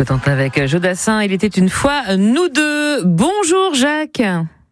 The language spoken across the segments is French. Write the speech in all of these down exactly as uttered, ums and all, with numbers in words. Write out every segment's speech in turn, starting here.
Cotentin avec Jodassin. Il était une fois nous deux. Bonjour Jacques.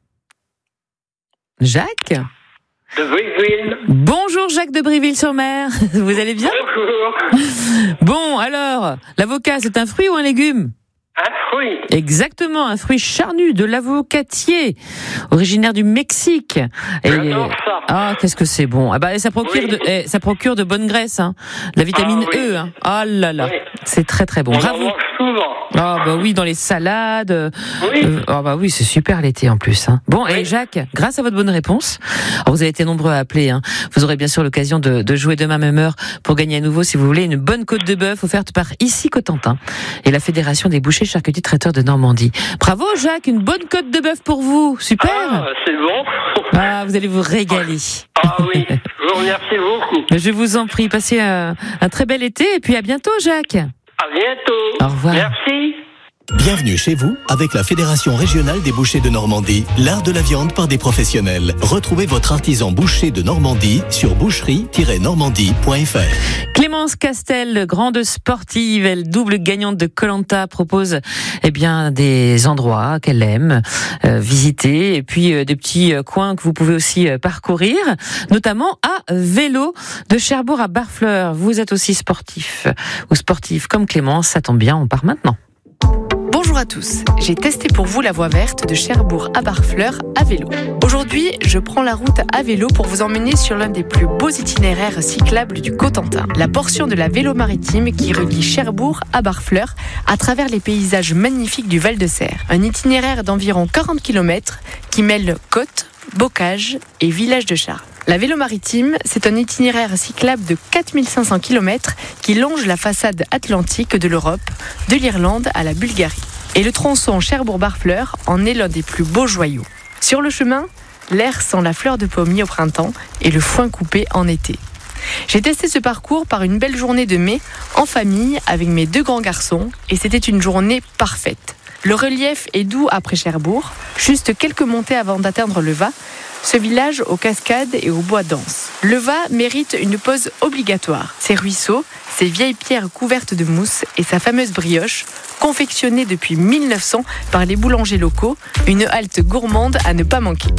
Jacques De Briville. Bonjour Jacques de Briville-sur-Mer. Vous allez bien? Bonjour. Bon, alors, l'avocat, c'est un fruit ou un légume? Un fruit. Exactement, un fruit charnu, de l'avocatier, originaire du Mexique. Et J'adore ça. ah, qu'est-ce que c'est bon. Ah bah ça procure Oui. de eh, ça procure de bonne graisse, hein. La vitamine Ah, oui. E, hein. Ah là là, Oui. c'est très très bon. On en Bravo. mange souvent. Ah bah oui, dans les salades. euh, Oui. euh, ah bah oui, c'est super l'été en plus, hein. Bon, Oui. et Jacques, grâce à votre bonne réponse, alors vous avez été nombreux à appeler, hein. Vous aurez bien sûr l'occasion de, de jouer demain même heure pour gagner à nouveau, si vous voulez, une bonne côte de bœuf offerte par Ici Cotentin et la Fédération des bouchers charcutiers traiteurs de Normandie. Bravo Jacques, une bonne côte de bœuf pour vous. Super. Ah, c'est bon. Ah, vous allez vous régaler. Ah oui, je vous remercie beaucoup. Je vous en prie, passez un, un très bel été et puis à bientôt Jacques. À bientôt. Au revoir. Merci. Bienvenue chez vous avec la Fédération régionale des bouchers de Normandie, l'art de la viande par des professionnels. Retrouvez votre artisan boucher de Normandie sur boucherie tiret normandie point f r. Clémence Castel, grande sportive, elle double gagnante de Koh-Lanta, propose eh bien des endroits qu'elle aime euh, visiter et puis euh, des petits euh, coins que vous pouvez aussi euh, parcourir, notamment à vélo de Cherbourg à Barfleur. Vous êtes aussi sportif ou sportive comme Clémence, ça tombe bien, on part maintenant. Bonjour à tous, j'ai testé pour vous la voie verte de Cherbourg à Barfleur à vélo. Aujourd'hui, je prends la route à vélo pour vous emmener sur l'un des plus beaux itinéraires cyclables du Cotentin, la portion de la vélo maritime qui relie Cherbourg à Barfleur à travers les paysages magnifiques du Val-de-Serre. Un itinéraire d'environ quarante kilomètres qui mêle côte, bocage et village de Charles. La vélo maritime, c'est un itinéraire cyclable de quatre mille cinq cents kilomètres qui longe la façade atlantique de l'Europe, de l'Irlande à la Bulgarie. Et le tronçon Cherbourg-Barfleur en est l'un des plus beaux joyaux. Sur le chemin, l'air sent la fleur de pommier au printemps et le foin coupé en été. J'ai testé ce parcours par une belle journée de mai, en famille, avec mes deux grands garçons, et c'était une journée parfaite. Le relief est doux après Cherbourg, juste quelques montées avant d'atteindre le Va, ce village aux cascades et aux bois denses. Le Va mérite une pause obligatoire. Ses ruisseaux, ses vieilles pierres couvertes de mousse et sa fameuse brioche, confectionnée depuis mille neuf cents par les boulangers locaux, une halte gourmande à ne pas manquer.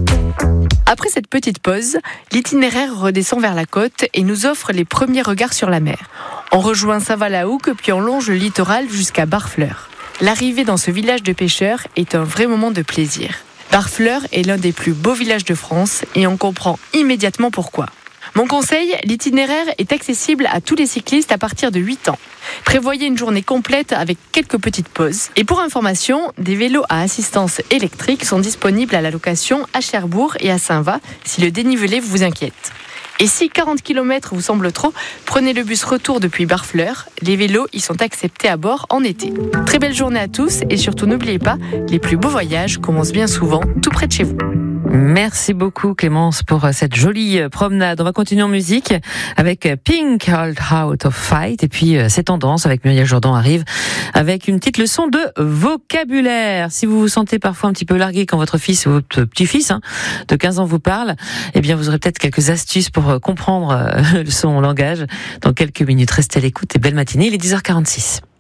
Après cette petite pause, l'itinéraire redescend vers la côte et nous offre les premiers regards sur la mer. On rejoint Saint-Val-la-Hougue puis on longe le littoral jusqu'à Barfleur. L'arrivée dans ce village de pêcheurs est un vrai moment de plaisir. Barfleur est l'un des plus beaux villages de France et on comprend immédiatement pourquoi. Mon conseil, l'itinéraire est accessible à tous les cyclistes à partir de huit ans. Prévoyez une journée complète avec quelques petites pauses. Et pour information, des vélos à assistance électrique sont disponibles à la location à Cherbourg et à Saint-Va si le dénivelé vous inquiète. Et si quarante kilomètres vous semblent trop, prenez le bus retour depuis Barfleur. Les vélos y sont acceptés à bord en été. Très belle journée à tous et surtout n'oubliez pas, les plus beaux voyages commencent bien souvent tout près de chez vous. Merci beaucoup Clémence pour cette jolie promenade. On va continuer en musique avec Pink All Out of Fight et puis ces tendances avec Muriel Jourdan arrive avec une petite leçon de vocabulaire. Si vous vous sentez parfois un petit peu largué quand votre fils ou votre petit-fils hein, de quinze ans vous parle, eh bien vous aurez peut-être quelques astuces pour comprendre son langage dans quelques minutes. Restez à l'écoute et belle matinée, il est dix heures quarante-six.